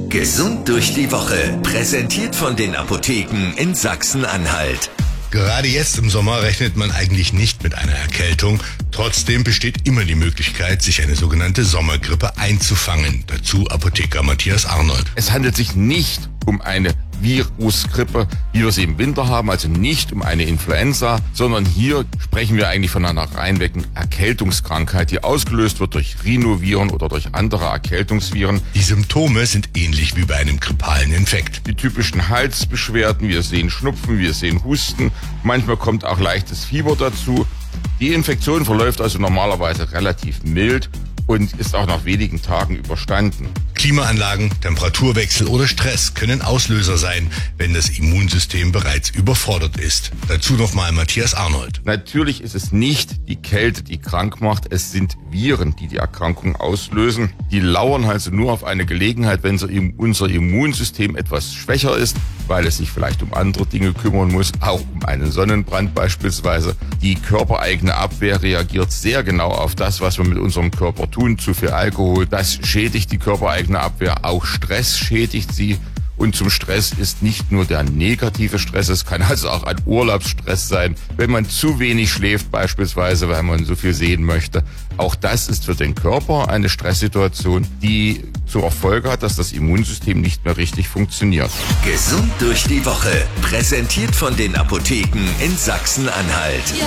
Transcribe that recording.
Gesund durch die Woche, präsentiert von den Apotheken in Sachsen-Anhalt. Gerade jetzt im Sommer rechnet man eigentlich nicht mit einer Erkältung. Trotzdem besteht immer die Möglichkeit, sich eine sogenannte Sommergrippe einzufangen. Dazu Apotheker Matthias Arnold. Es handelt sich nicht um eine Virusgrippe, wie wir sie im Winter haben, also nicht um eine Influenza, sondern hier sprechen wir eigentlich von einer reinwecken Erkältungskrankheit, die ausgelöst wird durch Rhinoviren oder durch andere Erkältungsviren. Die Symptome sind ähnlich wie bei einem grippalen Infekt. Die typischen Halsbeschwerden, wir sehen Schnupfen, wir sehen Husten, manchmal kommt auch leichtes Fieber dazu. Die Infektion verläuft also normalerweise relativ mild und ist auch nach wenigen Tagen überstanden. Klimaanlagen, Temperaturwechsel oder Stress können Auslöser sein, wenn das Immunsystem bereits überfordert ist. Dazu nochmal Matthias Arnold. Natürlich ist es nicht die Kälte, die krank macht, es sind Viren, die die Erkrankung auslösen. Die lauern also nur auf eine Gelegenheit, wenn unser Immunsystem etwas schwächer ist, weil es sich vielleicht um andere Dinge kümmern muss, auch um einen Sonnenbrand beispielsweise. Die körpereigene Abwehr reagiert sehr genau auf das, was wir mit unserem Körper tun. Zu viel Alkohol, das schädigt die körpereigene Abwehr, auch Stress schädigt sie. Und zum Stress ist nicht nur der negative Stress, es kann also auch ein Urlaubsstress sein, wenn man zu wenig schläft beispielsweise, weil man so viel sehen möchte. Auch das ist für den Körper eine Stresssituation, die zur Folge hat, dass das Immunsystem nicht mehr richtig funktioniert. Gesund durch die Woche, präsentiert von den Apotheken in Sachsen-Anhalt.